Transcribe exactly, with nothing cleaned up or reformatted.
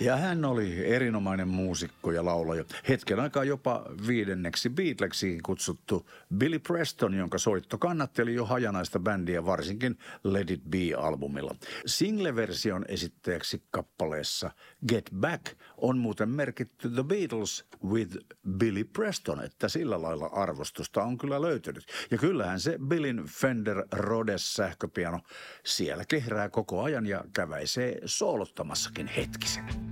Ja hän oli erinomainen muusikko ja laulaja. Hetken aikaa jopa viidenneksi Beatleksiin kutsuttu Billy Preston, jonka soitto kannatteli jo hajanaista bändiä varsinkin Let It Be-albumilla. Single-version esittäjäksi kappaleessa Get Back on muuten merkitty The Beatles with Billy Preston, että sillä lailla arvostusta on kyllä löytynyt. Ja kyllähän se Billyn Fender Rhodes sähköpiano siellä kehrää koko ajan ja käväisee soolottamassakin hetkisen.